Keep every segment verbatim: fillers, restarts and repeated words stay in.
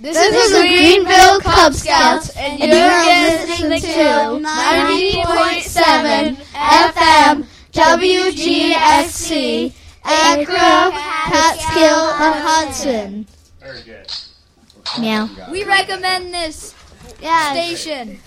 This is the Greenville Cub Scouts, and you're listening to ninety point seven F M W G X C, Accra, Catskill, and Hudson. Very good. Meow. We recommend this Yeah. station.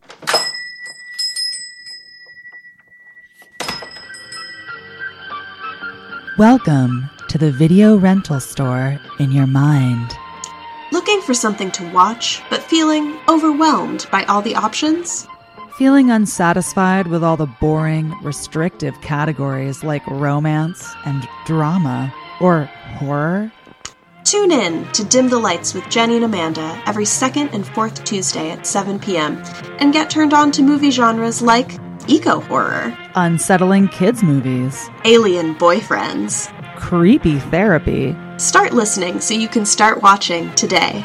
Welcome to the video rental store in your mind. Looking for something to watch, but feeling overwhelmed by all the options? Feeling unsatisfied with all the boring, restrictive categories like romance and drama or horror? Tune in to Dim the Lights with Jenny and Amanda every second and fourth Tuesday at seven p.m. and get turned on to movie genres like eco-horror, Unsettling kids movies, alien boyfriends, creepy therapy. Start listening so you can start watching today.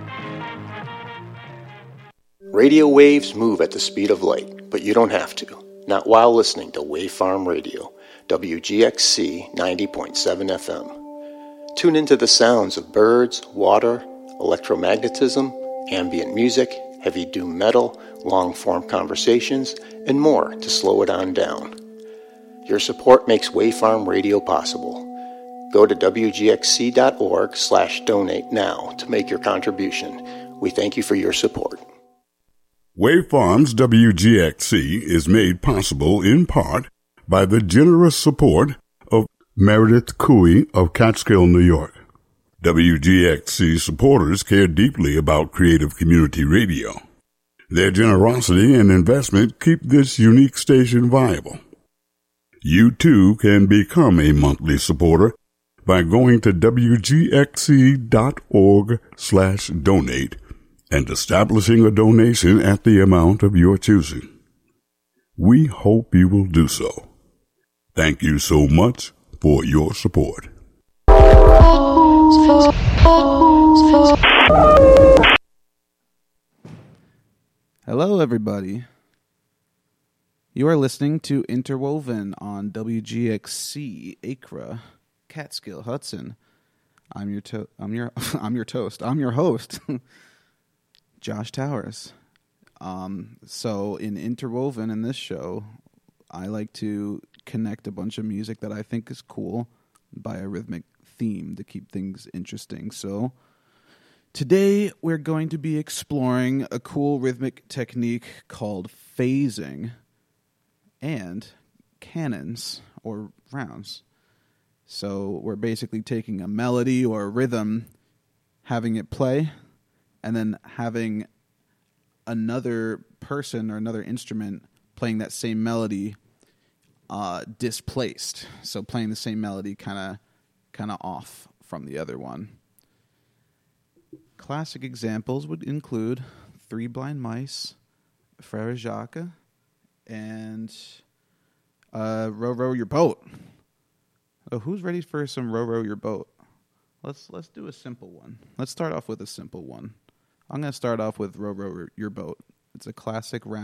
Radio waves move at the speed of light, but you don't have to. Not while listening to Wave Farm Radio, W G X C ninety point seven F M. Tune into the sounds of birds, water, electromagnetism, ambient music, heavy doom metal, long-form conversations, and more to slow it on down. Your support makes Wave Farm Radio possible. Go to W G X C dot org slash donate now to make your contribution. We thank you for your support. Wave Farms W G X C is made possible in part by the generous support of Meredith Cooey of Catskill, New York. W G X C supporters care deeply about creative community radio. Their generosity and investment keep this unique station viable. You too can become a monthly supporter by going to W G X C dot org slash donate and establishing a donation at the amount of your choosing. We hope you will do so. Thank you so much for your support. Hello, everybody. You are listening to Interwoven on W G X C, Accra, Catskill, Hudson. I'm your to- I'm your I'm your toast. I'm your host, Josh Towers. Um, so in Interwoven in this show, I like to connect a bunch of music that I think is cool by a rhythmic theme to keep things interesting. So today we're going to be exploring a cool rhythmic technique called phasing and cannons or rounds. So we're basically taking a melody or a rhythm, having it play, and then having another person or another instrument playing that same melody uh, displaced. So playing the same melody kind of kind of off from the other one. Classic examples would include Three Blind Mice, Frere Jacques, and uh, Row Row Your Boat. Oh, who's ready for some Row Row Your Boat? Let's let's do a simple one. Let's start off with a simple one. I'm going to start off with Row Row Your Boat. It's a classic round.